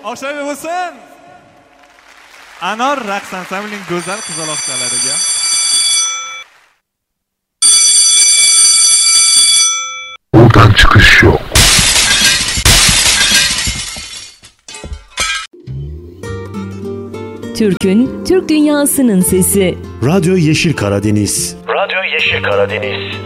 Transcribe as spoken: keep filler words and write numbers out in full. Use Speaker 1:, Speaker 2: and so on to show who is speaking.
Speaker 1: Alkışlaylar bo'lsin. Anor raqs ansamblining go'zal qizaloqchalariga.
Speaker 2: Buradan çıkış yok.
Speaker 3: Türk'ün, Türk dünyasının sesi.
Speaker 4: Radyo Yeşil Karadeniz.
Speaker 2: Radyo Yeşil Karadeniz.